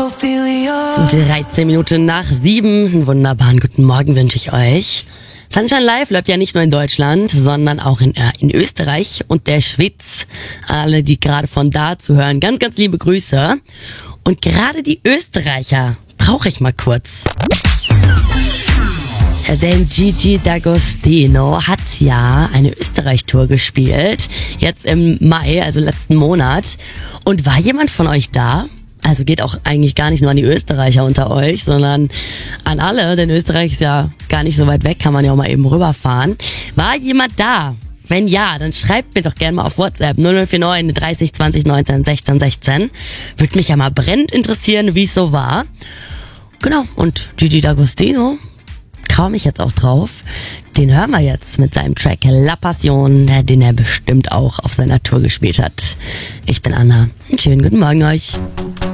Ophelia. 13 Minuten nach 7. Einen wunderbaren guten Morgen wünsche ich euch. Sunshine Live läuft ja nicht nur in Deutschland, sondern auch in Österreich und der Schweiz. Alle, die gerade von da zuhören, ganz, ganz liebe Grüße. Und gerade die Österreicher brauche ich mal kurz. Denn Gigi D'Agostino hat ja eine Österreich-Tour gespielt, jetzt im Mai, also letzten Monat. Und war jemand von euch da? Also geht auch eigentlich gar nicht nur an die Österreicher unter euch, sondern an alle, denn Österreich ist ja gar nicht so weit weg, kann man ja auch mal eben rüberfahren. War jemand da? Wenn ja, dann schreibt mir doch gerne mal auf WhatsApp 0049 30 20 19 16 16. Würde mich ja mal brennend interessieren, wie es so war. Genau, und Gigi D'Agostino, kam ich jetzt auch drauf. Den hören wir jetzt mit seinem Track La Passion, den er bestimmt auch auf seiner Tour gespielt hat. Ich bin Anna. Einen schönen guten Morgen euch.